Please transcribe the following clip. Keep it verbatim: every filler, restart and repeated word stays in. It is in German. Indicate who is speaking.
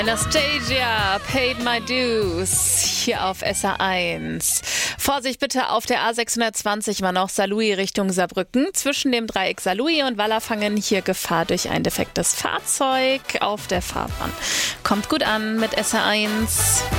Speaker 1: Anastasia, Paid My Dues, hier auf S R eins. Vorsicht bitte auf der A sechshundertzwanzig immer noch Saarlouis Richtung Saarbrücken. Zwischen dem Dreieck Saarlouis und Wallerfangen hier Gefahr durch ein defektes Fahrzeug auf der Fahrbahn. Kommt gut an mit S R eins.